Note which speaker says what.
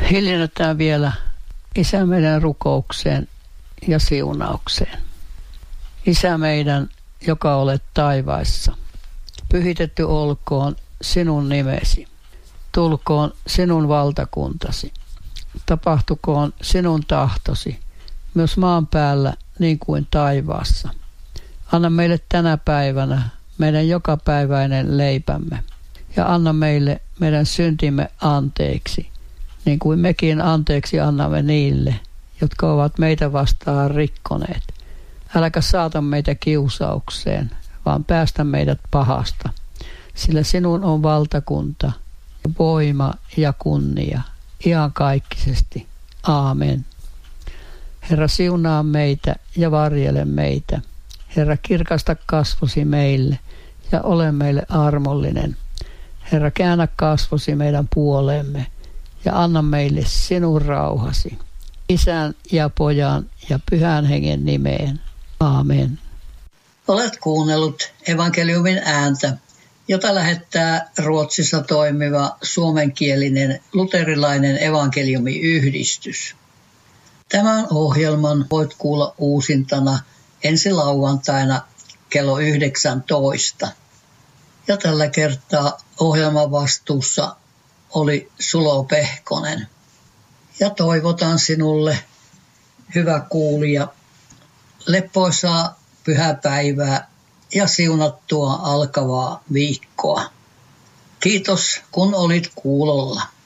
Speaker 1: Hiljennytään vielä Isä meidän rukoukseen ja siunaukseen. Isä meidän, joka olet taivaissa, pyhitetty olkoon sinun nimesi. Tulkoon sinun valtakuntasi. Tapahtukoon sinun tahtosi, myös maan päällä niin kuin taivaassa. Anna meille tänä päivänä meidän jokapäiväinen leipämme ja anna meille meidän syntimme anteeksi, niin kuin mekin anteeksi annamme niille, jotka ovat meitä vastaan rikkoneet. Äläkä saata meitä kiusaukseen, vaan päästä meidät pahasta, sillä sinun on valtakunta, voima ja kunnia, iankaikkisesti. Aamen. Herra, siunaa meitä ja varjele meitä. Herra, kirkasta kasvosi meille ja ole meille armollinen. Herra, käännä kasvosi meidän puoleemme ja anna meille sinun rauhasi. Isän ja Pojan ja Pyhän Hengen nimeen. Aamen.
Speaker 2: Olet kuunnellut evankeliumin ääntä, jota lähettää Ruotsissa toimiva suomenkielinen luterilainen evankeliumiyhdistys. Tämän ohjelman voit kuulla uusintana ensi lauantaina kello 19. Ja tällä kertaa ohjelman vastuussa oli Sulo Pehkonen. Ja toivotan sinulle, hyvä kuulija, leppoisaa pyhäpäivää ja siunattua alkavaa viikkoa. Kiitos, kun olit kuulolla.